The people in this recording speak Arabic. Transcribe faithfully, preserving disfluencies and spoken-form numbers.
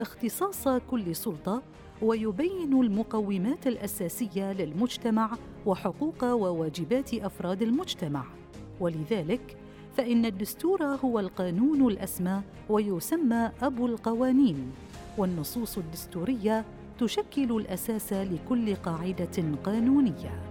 اختصاص كل سلطة، ويبين المقومات الأساسية للمجتمع وحقوق وواجبات أفراد المجتمع. ولذلك فإن الدستور هو القانون الأسمى ويسمى أبو القوانين، والنصوص الدستورية تشكل الأساس لكل قاعدة قانونية.